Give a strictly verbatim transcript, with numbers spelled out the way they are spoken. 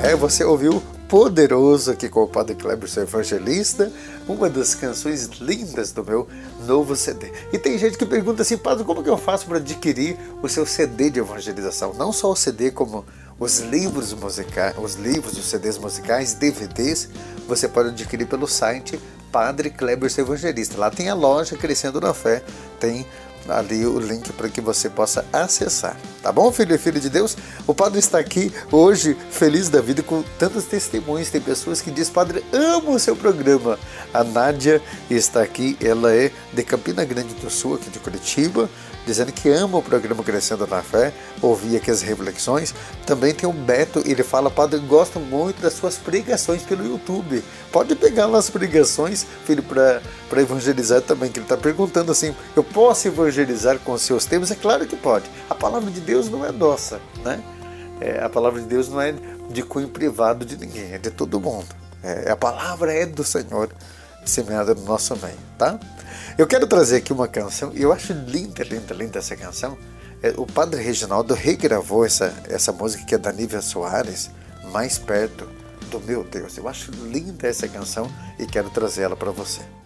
É, você ouviu Poderoso aqui com o Padre Cleberson Evangelista, uma das canções lindas do meu novo C D. E tem gente que pergunta assim, Padre, como que eu faço para adquirir o seu C D de evangelização? Não só o C D, como os livros musicais, os livros, os C Ds musicais, D V Ds, você pode adquirir pelo site Padre Cleberson Evangelista. Lá tem a loja Crescendo na Fé, tem ali o link para que você possa acessar. Tá bom, filho e filha de Deus? O Padre está aqui hoje, feliz da vida, com tantos testemunhos. Tem pessoas que dizem, Padre, amo o seu programa. A Nádia está aqui, ela é de Campina Grande do Sul, aqui de Curitiba, dizendo que ama o programa Crescendo na Fé, ouvir aqui as reflexões. Também tem o Beto, ele fala, Padre, gosto muito das suas pregações pelo YouTube. Pode pegar lá as pregações, filho, para evangelizar também, que ele está perguntando assim, eu posso evangelizar com os seus temas? É claro que pode. A palavra de Deus não é nossa, né? É, a palavra de Deus não é de cunho privado de ninguém, é de todo mundo. É, a palavra é do Senhor, semeada no nosso meio, tá? Eu quero trazer aqui uma canção, e eu acho linda, linda, linda essa canção. É, o Padre Reginaldo regravou essa, essa música que é da Nívia Soares, Mais Perto do Meu Deus. Eu acho linda essa canção e quero trazer ela para você.